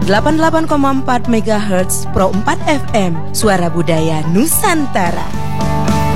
88,4 MHz Pro 4 FM, Suara Budaya Nusantara.